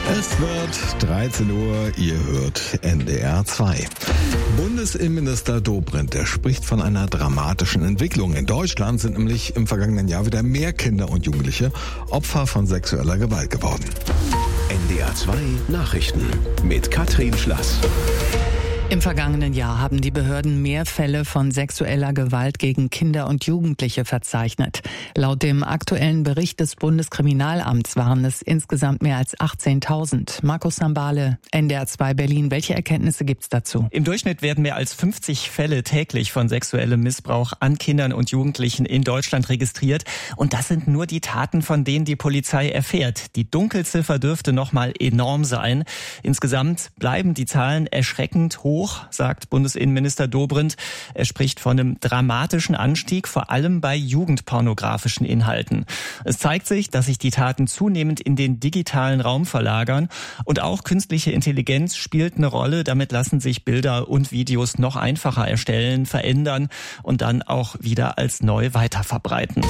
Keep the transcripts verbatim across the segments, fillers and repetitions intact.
Es wird dreizehn Uhr, ihr hört N D R zwei. Bundesinnenminister Dobrindt, der spricht von einer dramatischen Entwicklung. In Deutschland sind nämlich im vergangenen Jahr wieder mehr Kinder und Jugendliche Opfer von sexueller Gewalt geworden. N D R zwei Nachrichten mit Katrin Schlass. Im vergangenen Jahr haben die Behörden mehr Fälle von sexueller Gewalt gegen Kinder und Jugendliche verzeichnet. Laut dem aktuellen Bericht des Bundeskriminalamts waren es insgesamt mehr als achtzehntausend. Markus Sambale, N D R zwei Berlin. Welche Erkenntnisse gibt's dazu? Im Durchschnitt werden mehr als fünfzig Fälle täglich von sexuellem Missbrauch an Kindern und Jugendlichen in Deutschland registriert. Und das sind nur die Taten, von denen die Polizei erfährt. Die Dunkelziffer dürfte noch mal enorm sein. Insgesamt bleiben die Zahlen erschreckend hoch, sagt Bundesinnenminister Dobrindt. Er spricht von einem dramatischen Anstieg, vor allem bei jugendpornografischen Inhalten. Es zeigt sich, dass sich die Taten zunehmend in den digitalen Raum verlagern. Und auch künstliche Intelligenz spielt eine Rolle. Damit lassen sich Bilder und Videos noch einfacher erstellen, verändern und dann auch wieder als neu weiterverbreiten.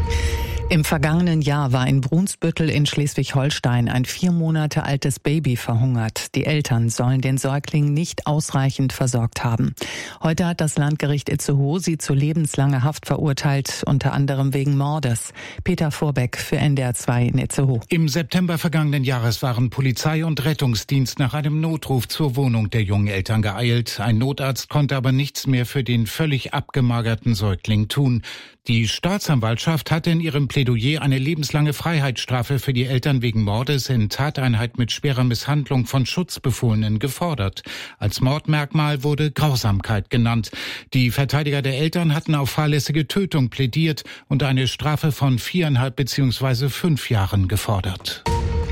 Im vergangenen Jahr war in Brunsbüttel in Schleswig-Holstein ein vier Monate altes Baby verhungert. Die Eltern sollen den Säugling nicht ausreichend versorgt haben. Heute hat das Landgericht Itzehoe sie zu lebenslanger Haft verurteilt, unter anderem wegen Mordes. Peter Vorbeck für N D R zwei in Itzehoe. Im September vergangenen Jahres waren Polizei und Rettungsdienst nach einem Notruf zur Wohnung der jungen Eltern geeilt. Ein Notarzt konnte aber nichts mehr für den völlig abgemagerten Säugling tun. Die Staatsanwaltschaft hatte in ihrem Plädoyer eine lebenslange Freiheitsstrafe für die Eltern wegen Mordes in Tateinheit mit schwerer Misshandlung von Schutzbefohlenen gefordert. Als Mordmerkmal wurde Grausamkeit genannt. Die Verteidiger der Eltern hatten auf fahrlässige Tötung plädiert und eine Strafe von viereinhalb bzw. fünf Jahren gefordert.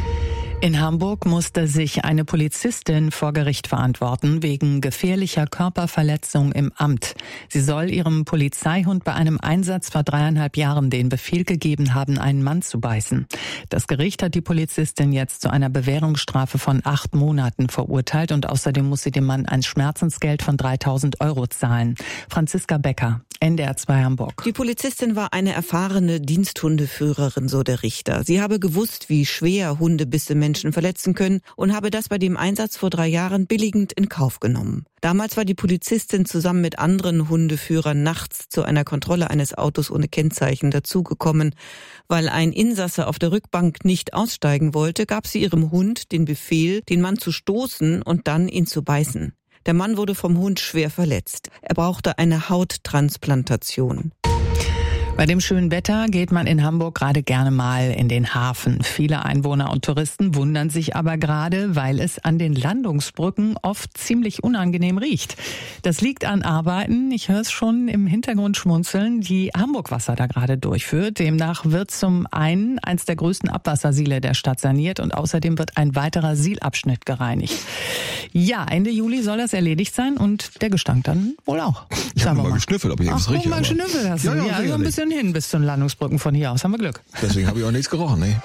In Hamburg musste sich eine Polizistin vor Gericht verantworten wegen gefährlicher Körperverletzung im Amt. Sie soll ihrem Polizeihund bei einem Einsatz vor dreieinhalb Jahren den Befehl gegeben haben, einen Mann zu beißen. Das Gericht hat die Polizistin jetzt zu einer Bewährungsstrafe von acht Monaten verurteilt und außerdem muss sie dem Mann ein Schmerzensgeld von dreitausend Euro zahlen. Franziska Becker, N D R zwei Hamburg. Die Polizistin war eine erfahrene Diensthundeführerin, so der Richter. Sie habe gewusst, wie schwer Hundebisse Menschen verletzen können und habe das bei dem Einsatz vor drei Jahren billigend in Kauf genommen. Damals war die Polizistin zusammen mit anderen Hundeführern nachts zu einer Kontrolle eines Autos ohne Kennzeichen dazugekommen. Weil ein Insasse auf der Rückbank nicht aussteigen wollte, gab sie ihrem Hund den Befehl, den Mann zu stoßen und dann ihn zu beißen. Der Mann wurde vom Hund schwer verletzt. Er brauchte eine Hauttransplantation. Bei dem schönen Wetter geht man in Hamburg gerade gerne mal in den Hafen. Viele Einwohner und Touristen wundern sich aber gerade, weil es an den Landungsbrücken oft ziemlich unangenehm riecht. Das liegt an Arbeiten, ich höre es schon im Hintergrund schmunzeln, die Hamburg Wasser da gerade durchführt. Demnach wird zum einen eins der größten Abwassersiele der Stadt saniert und außerdem wird ein weiterer Sielabschnitt gereinigt. Ja, Ende Juli soll das erledigt sein und der Gestank dann wohl auch. Ich habe mal, mal geschnüffelt, ob ich das rieche. Ach, mal geschnüffelt hast du. Ja, ja, ja, also ein bisschen hin bis zu den Landungsbrücken von hier aus. Haben wir Glück. Deswegen habe ich auch nichts gerochen, ne?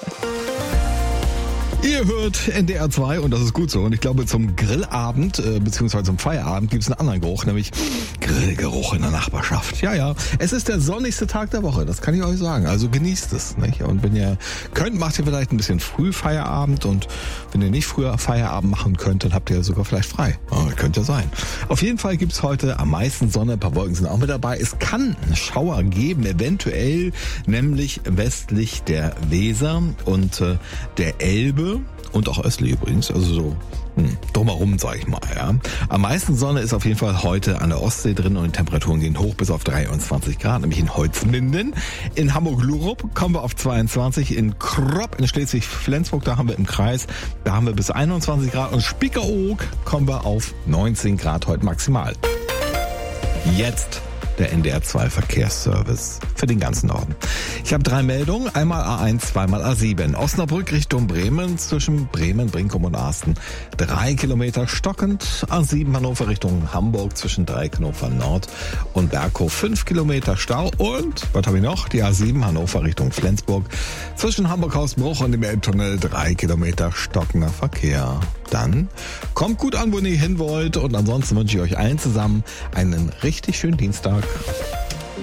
Ihr hört N D R zwei und das ist gut so. Und ich glaube, zum Grillabend äh, bzw. zum Feierabend gibt es einen anderen Geruch, nämlich Grillgeruch in der Nachbarschaft. Ja, ja, es ist der sonnigste Tag der Woche, das kann ich euch sagen. Also genießt es, nicht? Und wenn ihr könnt, macht ihr vielleicht ein bisschen früh Feierabend. Und wenn ihr nicht früher Feierabend machen könnt, dann habt ihr sogar vielleicht frei. Oh, könnte ja sein. Auf jeden Fall gibt es heute am meisten Sonne, ein paar Wolken sind auch mit dabei. Es kann einen Schauer geben, eventuell, nämlich westlich der Weser und äh, der Elbe. Und auch östlich übrigens, also so hm, drumherum, sag ich mal. Ja. Am meisten Sonne ist auf jeden Fall heute an der Ostsee drin und die Temperaturen gehen hoch bis auf dreiundzwanzig Grad, nämlich in Holzminden. In Hamburg-Lurup kommen wir auf zweiundzwanzig, in Kropp in Schleswig-Flensburg, da haben wir im Kreis, da haben wir bis einundzwanzig Grad und Spiekeroog kommen wir auf neunzehn Grad heute maximal. Jetzt der N D R zwei Verkehrsservice für den ganzen Norden. Ich habe drei Meldungen, einmal A eins, zweimal A sieben. Osnabrück Richtung Bremen, zwischen Bremen, Brinkum und Arsten. Drei Kilometer stockend. A sieben Hannover Richtung Hamburg, zwischen Dreieckhannover Nord und Berghof. Fünf Kilometer Stau. Und, was habe ich noch? Die A sieben Hannover Richtung Flensburg, zwischen Hamburg-Hausbruch und dem Elbtunnel. Drei Kilometer stockender Verkehr. Dann kommt gut an, wo ihr hin wollt. Und ansonsten wünsche ich euch allen zusammen einen richtig schönen Dienstag.